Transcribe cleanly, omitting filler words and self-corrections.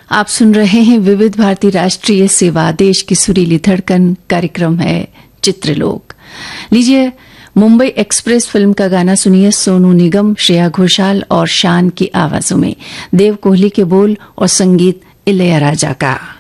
आप सुन रहे हैं विविध भारती राष्ट्रीय सेवा, देश की सुरीली धड़कन। कार्यक्रम है चित्रलोक। लीजिए, मुंबई एक्सप्रेस फिल्म का गाना सुनिए। सोनू निगम, श्रेया घोषाल और शान की आवाजों में, देव कोहली के बोल और संगीत इलैयाराजा का।